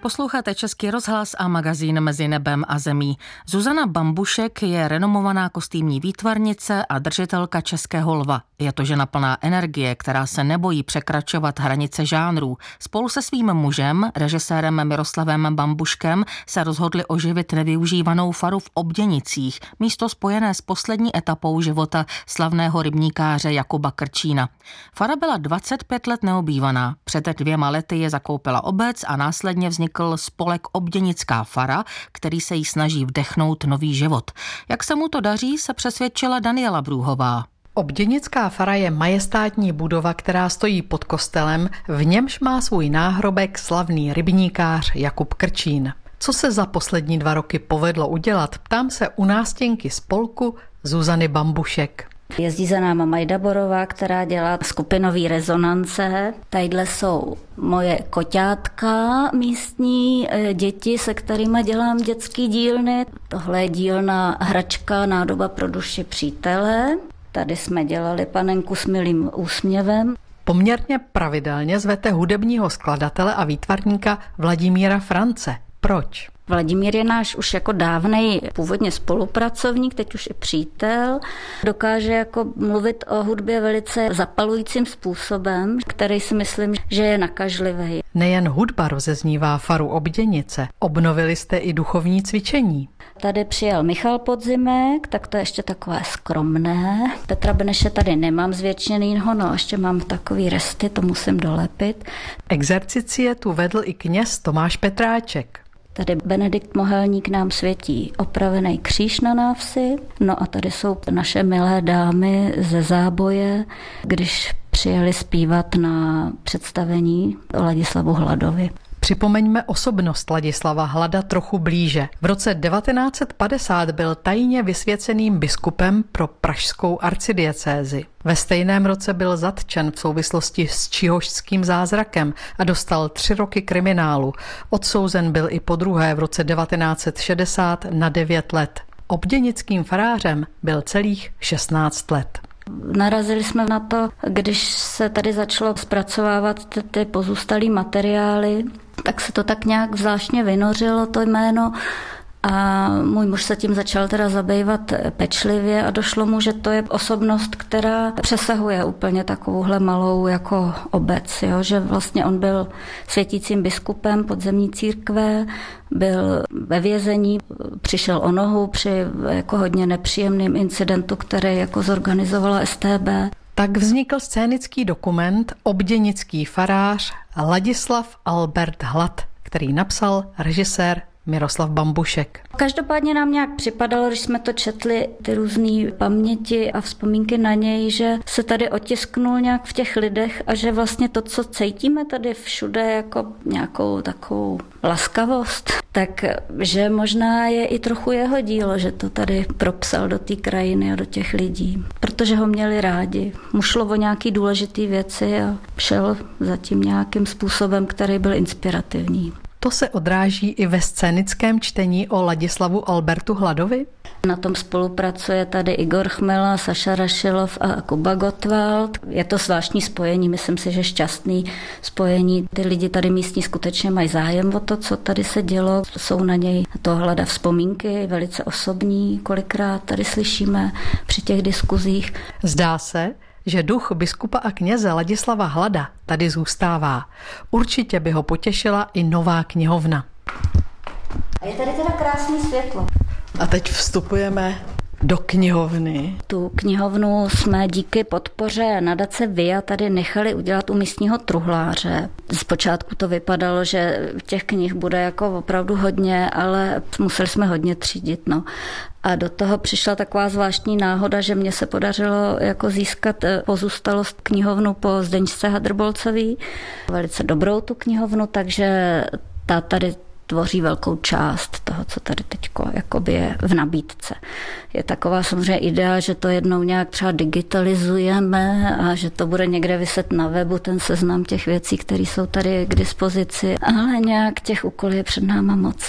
Posloucháte Český rozhlas a magazín Mezi nebem a zemí. Zuzana Bambušek je renomovaná kostýmní výtvarnice a držitelka Českého lva. Je to žena plná energie, která se nebojí překračovat hranice žánrů. Spolu se svým mužem, režisérem Miroslavem Bambuškem, se rozhodli oživit nevyužívanou faru v Obděnicích, místo spojené s poslední etapou života slavného rybníkáře Jakuba Krčína. Fara byla 25 let neobývaná. Před 2 lety je zakoupila obec a následně vznikl spolek Obděnická fara, který se jí snaží vdechnout nový život. Jak se mu to daří, se přesvědčila Daniela Brůhová. Obděnická fara je majestátní budova, která stojí pod kostelem, v němž má svůj náhrobek slavný rybníkář Jakub Krčín. Co se za poslední 2 roky povedlo udělat, ptám se u nástěnky spolku Zuzany Bambušek. Jezdí za náma Majda Borová, která dělá skupinový rezonance. Tadyhle jsou moje koťátka místní, děti, se kterými dělám dětský dílny. Tohle je dílna Hračka, nádoba pro duši přítele. Tady jsme dělali Panenku s milým úsměvem. Poměrně pravidelně zvete hudebního skladatele a výtvarníka Vladimíra France. Proč? Vladimír je náš už jako dávnej původně spolupracovník, teď už i přítel. Dokáže jako mluvit o hudbě velice zapalujícím způsobem, který si myslím, že je nakažlivý. Nejen hudba rozeznívá faru Obděnice, obnovili jste i duchovní cvičení. Tady přijel Michal Podzimek, tak to je ještě takové skromné. Petra Beneše tady nemám zvětšenýho, no ještě mám takový resty, to musím dolepit. Exercicie tu vedl i kněz Tomáš Petráček. Tady Benedikt Mohelník nám světí opravený kříž na návsi. No a tady jsou naše milé dámy ze Záboje, když přijeli zpívat na představení o Ladislavu Hladovi. Připomeňme osobnost Ladislava Hlada trochu blíže. V roce 1950 byl tajně vysvěceným biskupem pro pražskou arcidiecézi. Ve stejném roce byl zatčen v souvislosti s čihožským zázrakem a dostal 3 roky kriminálu. Odsouzen byl i podruhé v roce 1960 na 9 let. Obděnickým farářem byl celých 16 let. Narazili jsme na to, když se tady začalo zpracovávat ty pozůstalé materiály, tak se to tak nějak zvláštně vynořilo, to jméno. A můj muž se tím začal teda zabývat pečlivě a došlo mu, že to je osobnost, která přesahuje úplně takovouhle malou jako obec, jo? Že vlastně on byl světícím biskupem podzemní církve, byl ve vězení, přišel o nohu při jako hodně nepříjemným incidentu, který jako zorganizovala StB. Tak vznikl scénický dokument Obděnický farář Ladislav Albert Hlad, který napsal režisér Miroslav Bambušek. Každopádně nám nějak připadalo, když jsme to četli, ty různé paměti a vzpomínky na něj, že se tady otisknul nějak v těch lidech a že vlastně to, co cítíme tady všude jako nějakou takovou laskavost, tak že možná je i trochu jeho dílo, že to tady propsal do té krajiny a do těch lidí, protože ho měli rádi. Mu šlo o nějaký důležitý věci a šel za tím nějakým způsobem, který byl inspirativní. To se odráží i ve scénickém čtení o Ladislavu Albertu Hladovi? Na tom spolupracuje tady Igor Chmela, Saša Rašilov a Kuba Gottwald. Je to zvláštní spojení, myslím si, že šťastný spojení. Ty lidi tady místní skutečně mají zájem o to, co tady se dělo. Jsou na něj to Hlada vzpomínky, velice osobní, kolikrát tady slyšíme při těch diskuzích. Zdá se, že duch biskupa a kněze Ladislava Hlada tady zůstává. Určitě by ho potěšila i nová knihovna. A je tady teda krásné světlo. A teď vstupujeme do knihovny. Tu knihovnu jsme díky podpoře nadace VIA tady nechali udělat u místního truhláře. Zpočátku to vypadalo, že těch knih bude jako opravdu hodně, ale museli jsme hodně třídit. No. A do toho přišla taková zvláštní náhoda, že mně se podařilo jako získat pozůstalost knihovnu po Zdeňčce Hadrbolcový. Velice dobrou tu knihovnu, takže ta tady tvoří velkou část toho, co tady teď je v nabídce. Je taková samozřejmě idea, že to jednou nějak třeba digitalizujeme a že to bude někde viset na webu, ten seznam těch věcí, které jsou tady k dispozici, ale nějak těch úkolů je před náma moc.